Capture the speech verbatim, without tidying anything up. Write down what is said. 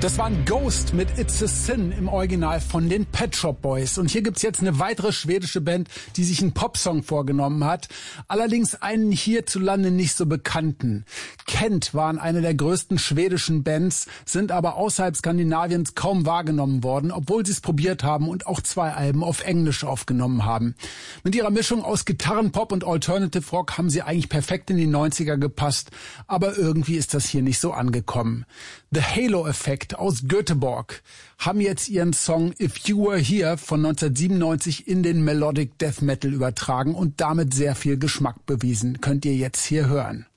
Das war ein Ghost mit It's a Sin im Original von den Pet Shop Boys. Und hier gibt's jetzt eine weitere schwedische Band, die sich einen Popsong vorgenommen hat. Allerdings einen hierzulande nicht so bekannten. Kent waren eine der größten schwedischen Bands, sind aber außerhalb Skandinaviens kaum wahrgenommen worden, obwohl sie es probiert haben und auch zwei Alben auf Englisch aufgenommen haben. Mit ihrer Mischung aus Gitarrenpop und Alternative Rock haben sie eigentlich perfekt in die neunziger gepasst, aber irgendwie ist das hier nicht so angekommen. The Halo Effect aus Göteborg haben jetzt ihren Song If You Were Here von neunzehnhundertsiebenundneunzig in den Melodic Death Metal übertragen und damit sehr viel Geschmack bewiesen. Könnt ihr jetzt hier hören.